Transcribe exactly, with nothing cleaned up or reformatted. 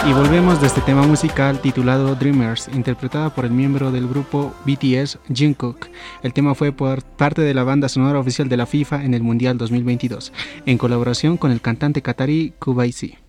Y volvemos de este tema musical titulado Dreamers, interpretada por el miembro del grupo B T S, Jungkook. El tema fue por parte de la banda sonora oficial de la FIFA en el Mundial dos mil veintidós, en colaboración con el cantante catarí Qubaisi.